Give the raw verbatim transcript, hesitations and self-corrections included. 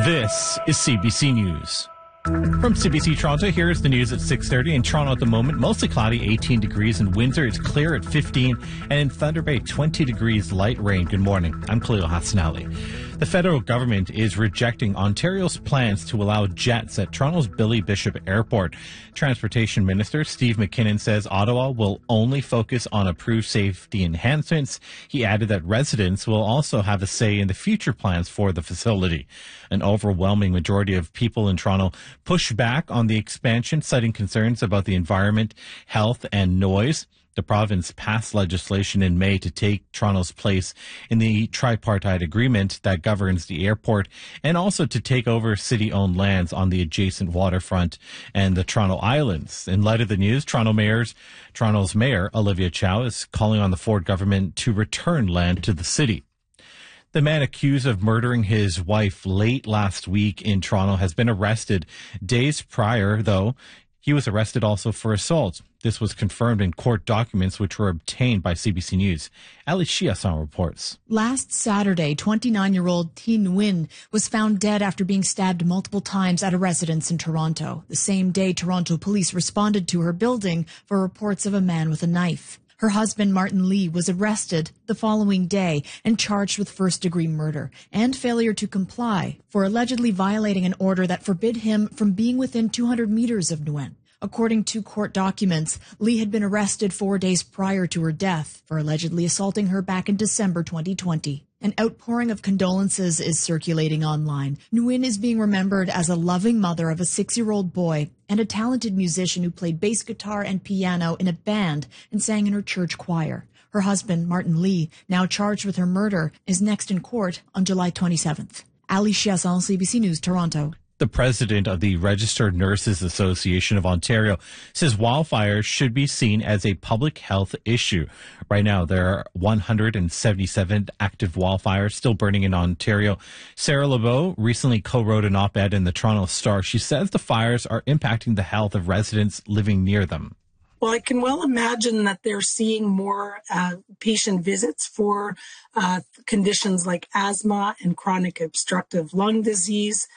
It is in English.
This is C B C News. From C B C Toronto, here's the news at six thirty. In Toronto at the moment, mostly cloudy, eighteen degrees. In Windsor, it's clear at fifteen. And in Thunder Bay, twenty degrees, light rain. Good morning. I'm Khalil Hassanali. The federal government is rejecting Ontario's plans to allow jets at Toronto's Billy Bishop Airport. Transportation Minister Steve McKinnon says Ottawa will only focus on approved safety enhancements. He added that residents will also have a say in the future plans for the facility. An overwhelming majority of people in Toronto pushed back on the expansion, citing concerns about the environment, health, and noise. The province passed legislation in May to take Toronto's place in the tripartite agreement that governs the airport, and also to take over city-owned lands on the adjacent waterfront and the Toronto Islands. In light of the news, Toronto Mayor's, Toronto's Mayor Olivia Chow is calling on the Ford government to return land to the city. The man accused of murdering his wife late last week in Toronto has been arrested. Days prior, though, he was arrested also for assault. This was confirmed in court documents which were obtained by C B C News. Ali Chiasson reports. Last Saturday, twenty-nine-year-old Thi Nguyen was found dead after being stabbed multiple times at a residence in Toronto. The same day, Toronto police responded to her building for reports of a man with a knife. Her husband, Martin Lee, was arrested the following day and charged with first-degree murder and failure to comply for allegedly violating an order that forbid him from being within two hundred meters of Nguyen. According to court documents, Lee had been arrested four days prior to her death for allegedly assaulting her back in December twenty twenty. An outpouring of condolences is circulating online. Nguyen is being remembered as a loving mother of a six-year-old boy and a talented musician who played bass guitar and piano in a band and sang in her church choir. Her husband, Martin Lee, now charged with her murder, is next in court on July twenty-seventh. Ali Chiasson, C B C News, Toronto. The president of the Registered Nurses Association of Ontario says wildfires should be seen as a public health issue. Right now, there are one hundred seventy-seven active wildfires still burning in Ontario. Sarah Lebeau recently co-wrote an op-ed in the Toronto Star. She says the fires are impacting the health of residents living near them. Well, I can well imagine that they're seeing more uh, patient visits for uh, conditions like asthma and chronic obstructive lung disease.